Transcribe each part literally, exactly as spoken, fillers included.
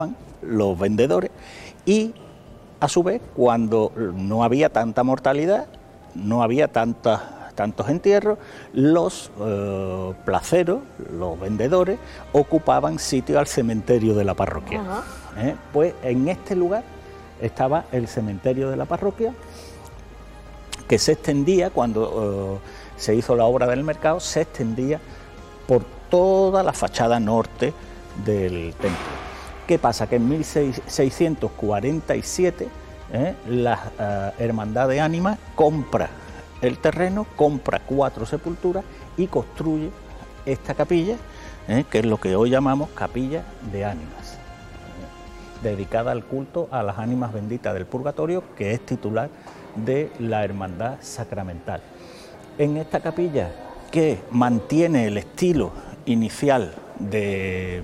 los vendedores, y a su vez, cuando no había tanta mortalidad, no había tanta, tantos entierros, los eh, placeros, los vendedores, ocupaban sitio al cementerio de la parroquia. Uh-huh. ¿Eh? Pues en este lugar estaba el cementerio de la parroquia, que se extendía, cuando eh, se hizo la obra del mercado, se extendía por toda la fachada norte del templo. ¿Qué pasa? Que en mil seiscientos cuarenta y siete eh, la uh, Hermandad de Ánimas compra el terreno, compra cuatro sepulturas y construye esta capilla, eh, que es lo que hoy llamamos Capilla de Ánimas, eh, dedicada al culto a las ánimas benditas del purgatorio, que es titular de la Hermandad Sacramental. En esta capilla, que mantiene el estilo inicial de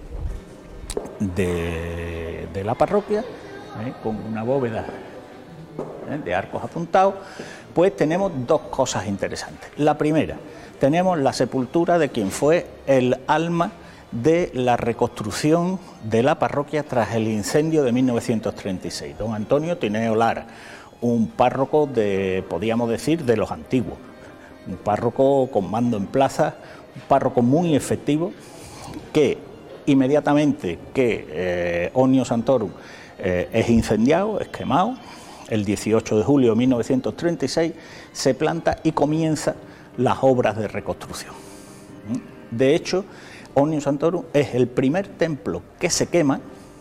De, de la parroquia, ¿eh? con una bóveda ¿eh? de arcos apuntados, pues tenemos dos cosas interesantes. La primera, tenemos la sepultura de quien fue el alma de la reconstrucción de la parroquia tras el incendio de mil novecientos treinta y seis, don Antonio Tineo Lara, un párroco de, podríamos decir, de los antiguos, un párroco con mando en plaza, un párroco muy efectivo, que inmediatamente que eh, Omnium Sanctorum eh, es incendiado, es quemado, el dieciocho de julio de mil novecientos treinta y seis se planta y comienza las obras de reconstrucción. De hecho, Omnium Sanctorum es el primer templo que se quema,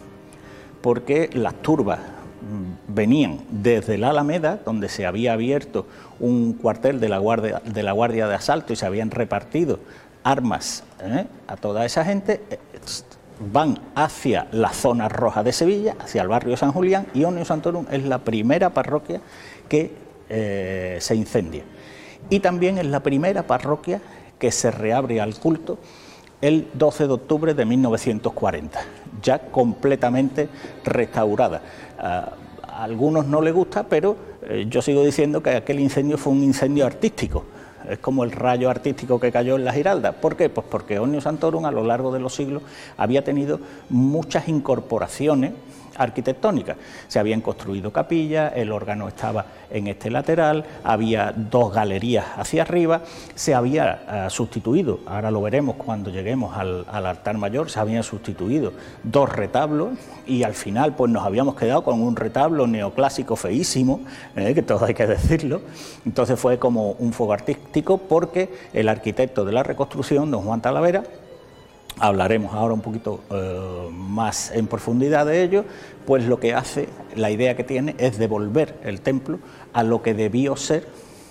porque las turbas venían desde la Alameda, donde se había abierto un cuartel de la Guardia de, la guardia de Asalto y se habían repartido armas ¿eh? a toda esa gente, eh, van hacia la zona roja de Sevilla, hacia el barrio de San Julián, y Omnium Sanctorum es la primera parroquia que eh, se incendia. Y también es la primera parroquia que se reabre al culto el doce de octubre de mil novecientos cuarenta, ya completamente restaurada. A algunos no les gusta, pero eh, yo sigo diciendo que aquel incendio fue un incendio artístico. Es como el rayo artístico que cayó en la Giralda. ¿Por qué? Pues porque Omnium Sanctorum a lo largo de los siglos había tenido muchas incorporaciones arquitectónicas. Se habían construido capillas, el órgano estaba en este lateral, había dos galerías hacia arriba, se había uh, sustituido, ahora lo veremos cuando lleguemos al, al altar mayor, se habían sustituido dos retablos y al final pues nos habíamos quedado con un retablo neoclásico feísimo, eh, que todo hay que decirlo. Entonces fue como un fuego artístico, porque el arquitecto de la reconstrucción, don Juan Talavera, hablaremos ahora un poquito eh, más en profundidad de ello, pues lo que hace, la idea que tiene es devolver el templo a lo que debió ser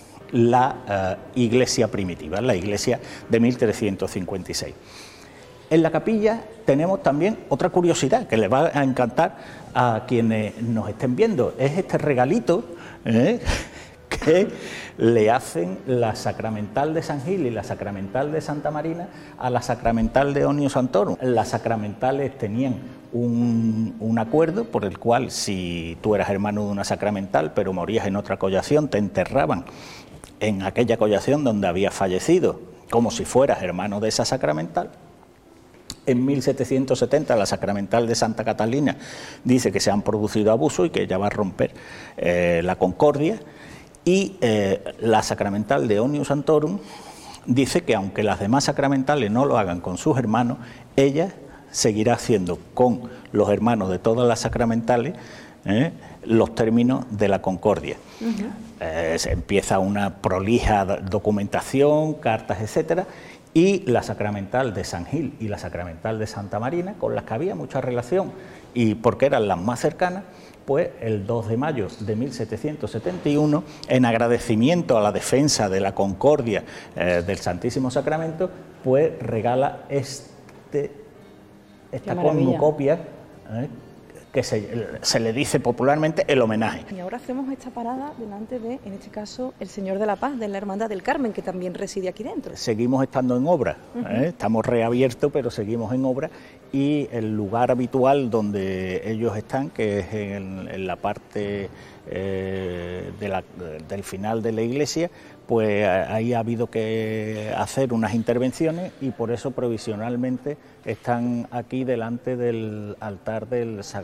la uh, iglesia primitiva, la iglesia de mil trescientos cincuenta y seis. En la capilla tenemos también otra curiosidad que les va a encantar a quienes nos estén viendo, es este regalito ¿eh? que le hacen la Sacramental de San Gil y la Sacramental de Santa Marina a la Sacramental de Omnium Sanctorum. Las sacramentales tenían un, un acuerdo por el cual, si tú eras hermano de una sacramental pero morías en otra collación, te enterraban en aquella collación donde habías fallecido, como si fueras hermano de esa sacramental. En mil setecientos setenta la Sacramental de Santa Catalina dice que se han producido abusos y que ella va a romper eh, la concordia. Y eh, la Sacramental de Omnium Sanctorum dice que aunque las demás sacramentales no lo hagan con sus hermanos, ella seguirá haciendo con los hermanos de todas las sacramentales eh, los términos de la concordia. Uh-huh. eh, se empieza una prolija documentación, cartas, etcétera, y la Sacramental de San Gil y la Sacramental de Santa Marina, con las que había mucha relación y porque eran las más cercanas, pues el dos de mayo de mil setecientos setenta y uno, en agradecimiento a la defensa de la concordia eh, del Santísimo Sacramento, pues regala este, esta cornucopia, eh, que se, se le dice popularmente el homenaje. Y ahora hacemos esta parada delante de, en este caso, el Señor de la Paz, de la Hermandad del Carmen, que también reside aquí dentro. Seguimos estando en obra, uh-huh. ¿eh? Estamos reabiertos, pero seguimos en obra, y el lugar habitual donde ellos están, que es en, en la parte eh, de la, del final de la iglesia, pues ahí ha habido que hacer unas intervenciones y por eso provisionalmente están aquí delante del altar del Sagrado